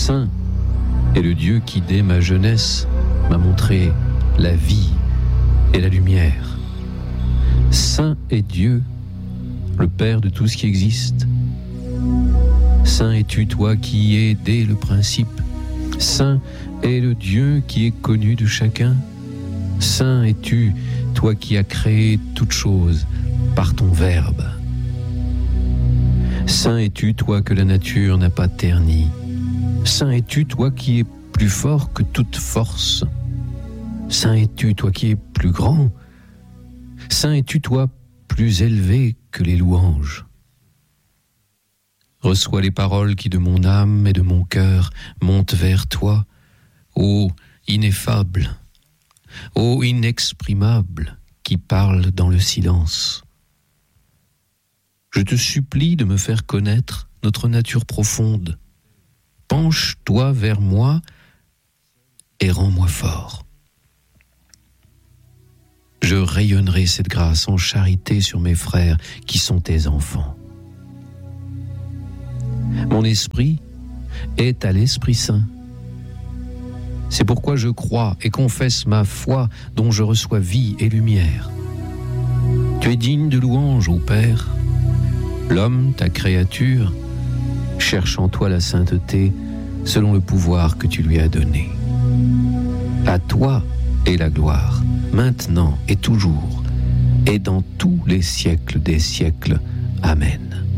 Saint est le Dieu qui, dès ma jeunesse, m'a montré la vie et la lumière. Saint est Dieu, le Père de tout ce qui existe. Saint es-tu, toi qui es dès le principe. Saint est le Dieu qui est connu de chacun. Saint es-tu, toi qui as créé toutes choses par ton Verbe. Saint es-tu, toi que la nature n'a pas terni. Saint es-tu, toi qui es plus fort que toute force. Saint es-tu, toi qui es plus grand. Saint es-tu, toi plus élevé que les louanges. Reçois les paroles qui de mon âme et de mon cœur montent vers toi, ô ineffable, ô inexprimable, qui parle dans le silence. Je te supplie de me faire connaître notre nature profonde. Penche-toi vers moi et rends-moi fort. Je rayonnerai cette grâce en charité sur mes frères qui sont tes enfants. Mon esprit est à l'Esprit Saint. C'est pourquoi je crois et confesse ma foi dont je reçois vie et lumière. Tu es digne de louange, ô Père. L'homme, ta créature, cherche en toi la sainteté selon le pouvoir que tu lui as donné. À toi est la gloire, maintenant et toujours, et dans tous les siècles des siècles. Amen.